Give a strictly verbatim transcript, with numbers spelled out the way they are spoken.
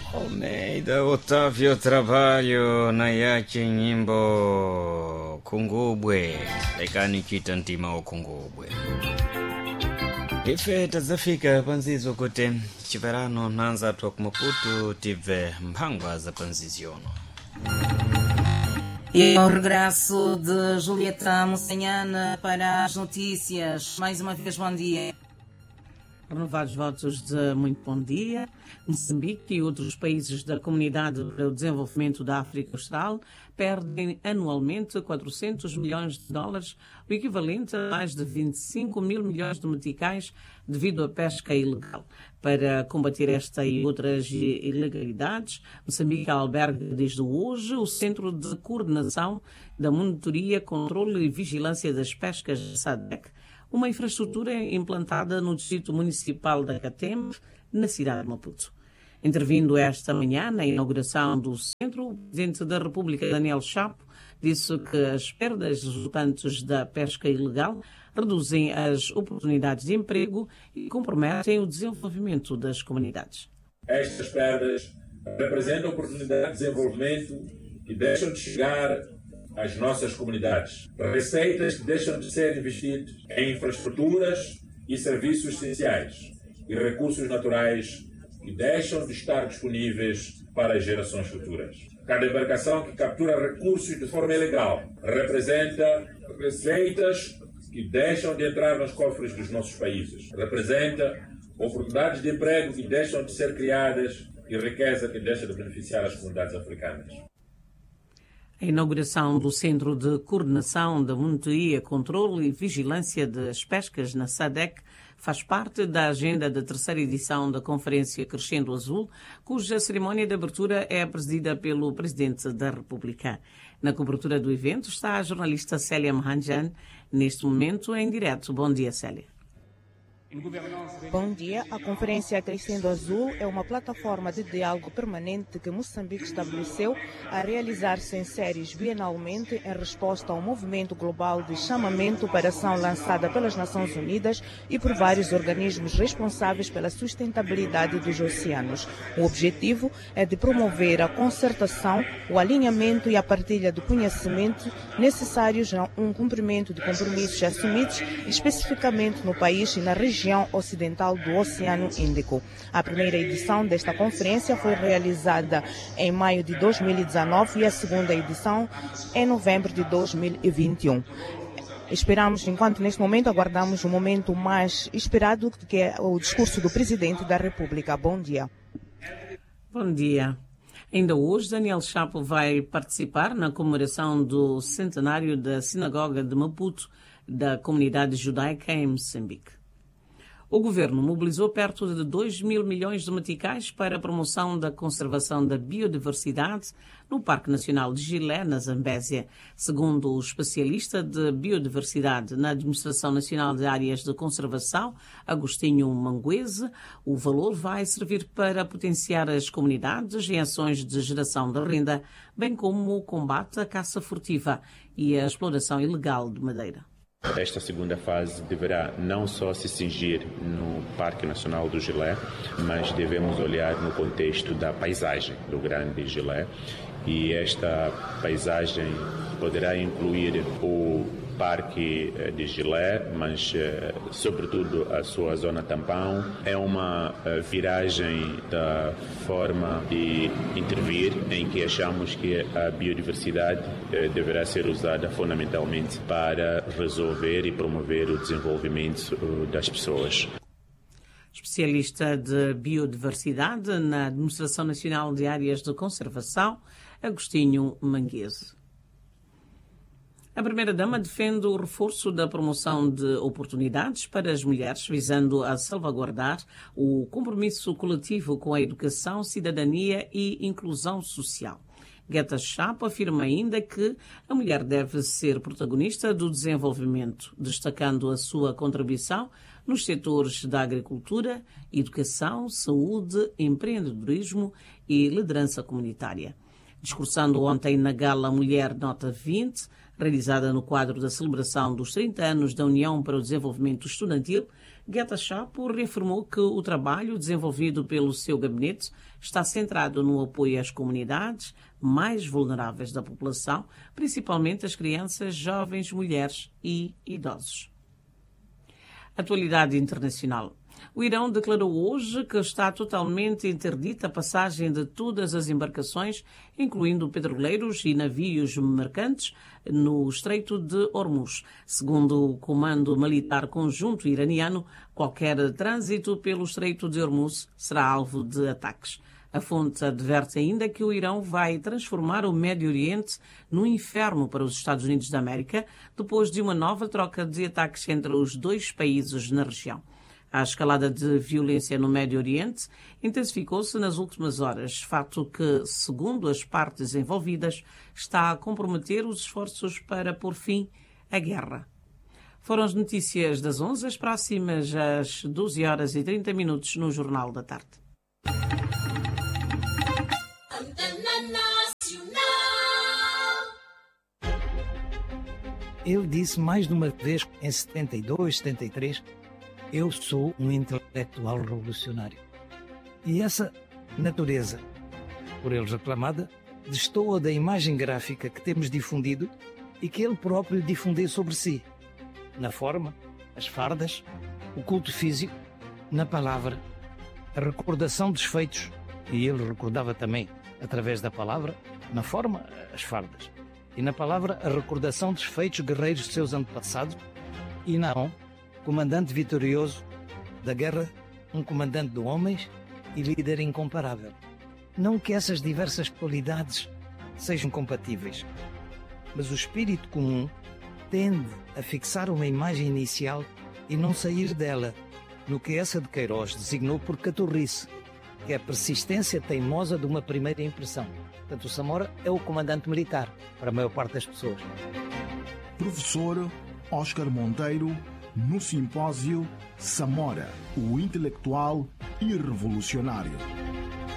Almeida Otávio Trabalho na yake nyimbo Kungubwe lekani kita ntima wa Kungubwe. Ife tazafika panzizo kote chiverano nanza tok Maputo tive mpangwa za panziziono. E o regresso de Julieta Mussanhana para as notícias. Mais uma vez, bom dia. Renovados votos de muito bom dia. Moçambique e outros países da Comunidade para o Desenvolvimento da África Austral perdem anualmente quatrocentos milhões de dólares, o equivalente a mais de vinte e cinco mil milhões de meticais, devido à pesca ilegal. Para combater esta e outras ilegalidades, Moçambique alberga desde hoje o Centro de Coordenação da Monitoria, Controle e Vigilância das Pescas S A D E C, uma infraestrutura implantada no Distrito Municipal da Catembe, na cidade de Maputo. Intervindo esta manhã na inauguração do centro, o Presidente da República, Daniel Chapo, disse que as perdas resultantes da pesca ilegal reduzem as oportunidades de emprego e comprometem o desenvolvimento das comunidades. Estas perdas representam oportunidades de desenvolvimento que deixam de chegar às nossas comunidades. Receitas que deixam de ser investidas em infraestruturas e serviços essenciais e recursos naturais que deixam de estar disponíveis para as gerações futuras. Cada embarcação que captura recursos de forma ilegal representa receitas que deixam de entrar nos cofres dos nossos países. Representa oportunidades de emprego que deixam de ser criadas e riqueza que deixa de beneficiar as comunidades africanas. A inauguração do Centro de Coordenação da Monitoria, Controle e Vigilância das Pescas na S A D E C faz parte da agenda da terceira edição da Conferência Crescendo Azul, cuja cerimónia de abertura é presidida pelo Presidente da República. Na cobertura do evento está a jornalista Célia Mahanjan, neste momento em direto. Bom dia, Célia. Bom dia. A Conferência Crescendo Azul é uma plataforma de diálogo permanente que Moçambique estabeleceu a realizar-se em séries bienalmente em resposta ao movimento global de chamamento para ação lançada pelas Nações Unidas e por vários organismos responsáveis pela sustentabilidade dos oceanos. O objetivo é de promover a concertação, o alinhamento e a partilha de conhecimento necessários a um cumprimento de compromissos assumidos especificamente no país e na região região ocidental do Oceano Índico. A primeira edição desta conferência foi realizada em maio de dois mil e dezenove e a segunda edição em novembro de dois mil e vinte e um. Esperamos, enquanto neste momento aguardamos o momento mais esperado, que é o discurso do Presidente da República. Bom dia. Bom dia. Ainda hoje, Daniel Chapo vai participar na comemoração do centenário da Sinagoga de Maputo, da comunidade judaica em Moçambique. O governo mobilizou perto de dois mil milhões de meticais para a promoção da conservação da biodiversidade no Parque Nacional de Gilé, na Zambésia. Segundo o especialista de biodiversidade na Administração Nacional de Áreas de Conservação, Agostinho Manguese, o valor vai servir para potenciar as comunidades em ações de geração de renda, bem como o combate à caça furtiva e a exploração ilegal de madeira. Esta segunda fase deverá não só se cingir no Parque Nacional do Gilé, mas devemos olhar no contexto da paisagem do Grande Gilé. E esta paisagem poderá incluir o Parque de Gilé, mas sobretudo a sua zona tampão. É uma viragem da forma de intervir, em que achamos que a biodiversidade deverá ser usada fundamentalmente para resolver e promover o desenvolvimento das pessoas. Especialista de biodiversidade na Administração Nacional de Áreas de Conservação, Agostinho Manguese. A Primeira-Dama defende o reforço da promoção de oportunidades para as mulheres, visando a salvaguardar o compromisso coletivo com a educação, cidadania e inclusão social. Guetta Chapo afirma ainda que a mulher deve ser protagonista do desenvolvimento, destacando a sua contribuição nos setores da agricultura, educação, saúde, empreendedorismo e liderança comunitária. Discursando ontem na Gala Mulher Nota vinte, realizada no quadro da celebração dos trinta anos da União para o Desenvolvimento Estudantil, Guetta Chapo reafirmou que o trabalho desenvolvido pelo seu gabinete está centrado no apoio às comunidades mais vulneráveis da população, principalmente as crianças, jovens, mulheres e idosos. Atualidade internacional. O Irão declarou hoje que está totalmente interdita a passagem de todas as embarcações, incluindo petroleiros e navios mercantes, no Estreito de Hormuz. Segundo o Comando Militar Conjunto iraniano, qualquer trânsito pelo Estreito de Hormuz será alvo de ataques. A fonte adverte ainda que o Irão vai transformar o Médio Oriente num inferno para os Estados Unidos da América, depois de uma nova troca de ataques entre os dois países na região. A escalada de violência no Médio Oriente intensificou-se nas últimas horas, fato que, segundo as partes envolvidas, está a comprometer os esforços para pôr fim à guerra. Foram as notícias das onze, as próximas às doze horas e trinta minutos no Jornal da Tarde. Ele disse mais de uma vez, em setenta e dois, setenta e três, eu sou um intelectual revolucionário. E essa natureza, por ele reclamada, destoa da imagem gráfica que temos difundido e que ele próprio difundiu sobre si. Na forma, as fardas, o culto físico, na palavra, a recordação dos feitos, e ele recordava também, através da palavra, na forma, as fardas, e na palavra, a recordação dos feitos guerreiros de seus antepassados, e na mão, comandante vitorioso da guerra, um comandante de homens e líder incomparável. Não que essas diversas qualidades sejam compatíveis, mas o espírito comum tende a fixar uma imagem inicial e não sair dela, no que essa de Queiroz designou por caturrice, que é a persistência teimosa de uma primeira impressão. Portanto, o Samora é o comandante militar, para a maior parte das pessoas. Professor Oscar Monteiro, no simpósio Samora, o intelectual e revolucionário.